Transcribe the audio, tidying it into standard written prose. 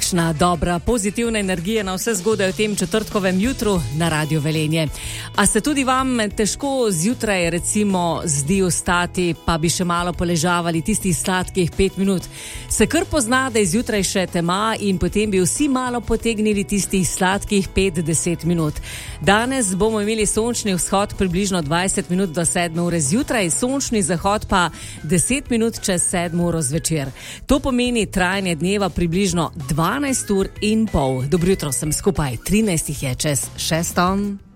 Kakšna dobra, pozitivna energija na vse zgodaj v tem četrtkovem jutru na Radio Velenje. A se tudi vam težko zjutraj recimo zdi vstati, pa bi še malo poležavali tistih sladkih 5 minut? Se kar pozna, da je zjutraj še tema in potem bi vsi malo potegnili tistih sladkih 5-10 minut. Danes bomo imeli sončni vzhod približno 20 minut do 7 ure zjutraj, sončni zahod pa 10 minut čez 7 uro zvečer. To pomeni trajanje dneva približno 12 ur in pol. Dobro jutro, sem skupaj, 13 je čez 6.